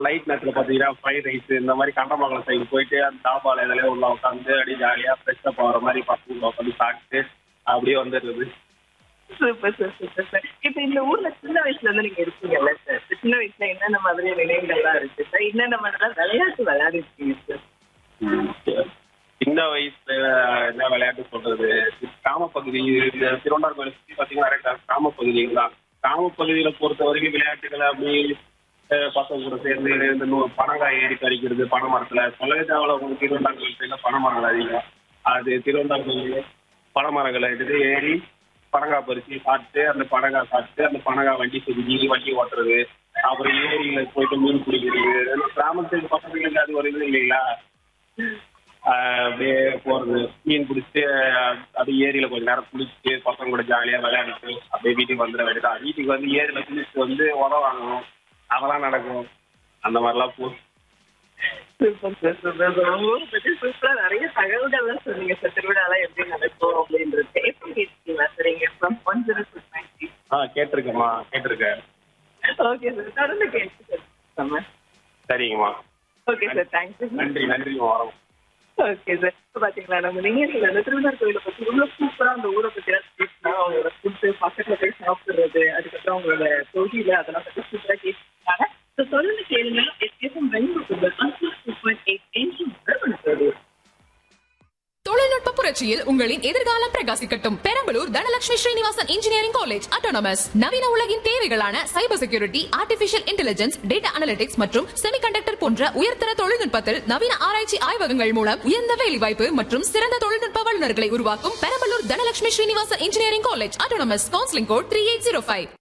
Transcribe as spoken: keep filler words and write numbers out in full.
Light நேரத்துல பாத்தீங்கன்னா fried rice இந்த மாதிரி கண்டமங்கலம் சைடு போயிட்டு அந்த தாபால இதுலயே உள்ள உட்காந்து அப்படியே ஜாலியா ஃப்ரெஷ்ஷப் ஆகிற மாதிரி பசங்க உட்காந்து சாப்பிட்டு அப்படியே வந்துடுறது. Super sir, super sir. இப்ப இந்த ஊர்ல சின்ன வயசுல இருந்து நீங்க இருக்கீங்கல்ல சார், சின்ன வயசுல என்னென்ன மாதிரி நினைவுகள்லாம் இருக்கு சார், என்னென்ன மாதிரிலாம் விளையாட்டு விளையாடி இருக்கீங்க சார்? சின்ன வயசுல என்ன விளையாட்டு சொல்றது, கிராமப்பகுதி இந்த திருவண்ணாமலை கோயிலை சுற்றி பார்த்தீங்கன்னா நிறைய கிராமப்பகுதிகள் தான். கிராமப்பகுதியில பொறுத்த வரைக்கும் விளையாட்டுகளை அப்படி அஹ், பசங்க கூட சேர்ந்து இந்த நூ- பனங்காய் ஏறி பறிக்கிறது பனை மரத்துல. சொல்லவே தேவையில்ல, உங்களுக்கு திருவண்ணாமலை கோயில் சைடில் பனை மரங்கள் அதிகம். அது திருவண்ணாமலை கோயில் பனை மரங்களை எடுத்து ஏறி பனங்காய் பறிச்சு சாப்பிட்டு அந்த பனங்காய் சாப்பிட்டு அந்த பனங்காய் வண்டி செஞ்சு வண்டி ஓட்டுறது, அப்புறம் ஏரியில போயிட்டு மீன் பிடிக்கிறது. கிராமத்து பசங்களுக்கு அது ஒரு இது இல்லைங்களா, ஆஹ் அப்படியே போறது மீன் பிடிச்சிட்டு அப்படியே ஏரியில கொஞ்ச நேரம் குளிச்சுட்டு பசங்க கூட ஜாலியா விளையாடிட்டு அப்படியே வீட்டுக்கு வந்துட வேண்டியதான். வீட்டுக்கு வந்து ஏரியில குளிச்சுட்டு வந்து உரம் வாங்கணும், அதெல்லாம் நடக்கும். அந்த மாதிரிலாம் போ சூப்பர் சார், சூப்பர் சார். உங்க ஊரை பத்தி சூப்பரா நிறைய தகவல்கள்லாம் சொன்னீங்க சார். திருவிழாலாம் எப்படி நடக்கும் அப்படின்றது எப்படி கேட்டீங்களா சார்? இங்க from one zero six ninety. ஆ கேட்டிருக்கேம்மா, கேட்டிருக்கேன். ஓகே சார், தொடர்ந்து கேட்டு சார். சரிங்கம்மா, ஓகே சார், தேங்க்யூ. நன்றி நன்றிம்மா, வரோம். Okay sir. இப்போ பாத்தீங்களா நம்ம நீங்க அந்த திருவண்ணாமலை கோயிலை பத்தி இவ்வளவு சூப்பரா அந்த ஊரை பத்தி பேசினா, அவங்களோட ஃபுட்டு பக்கத்துல போய் சாப்பிடுறது, அதுக்கப்புறம் அவங்களோட தொழில அதெல்லாம் பத்தி சூப்பரா கேட்டுருக்காங்க. ஸோ தொடர்ந்து கேளுங்க. எஸ்எஸ்எம் ரெண்டு சூப்பர் எயிட் எயிட் தொழில்நுட்ப புரட்சியில் உங்களின் எதிர்காலம் பிரகாசிக்கட்டும். Perambalur Dhanalakshmi Srinivasan engineering college autonomous நவீன உலகின் தேவைகளான cyber security, artificial intelligence, data analytics மற்றும் செமிகண்டக்டர் போன்ற உயர்தர தொழில்நுட்பத்தில் நவீன ஆராய்ச்சி ஆய்வகங்கள் மூலம் உயர்ந்த வேலைவாய்ப்பு மற்றும் சிறந்த தொழில்நுட்ப வல்லுநர்களை உருவாக்கும் Perambalur Dhanalakshmi Srinivasan engineering college autonomous. Counselling code three eight zero five.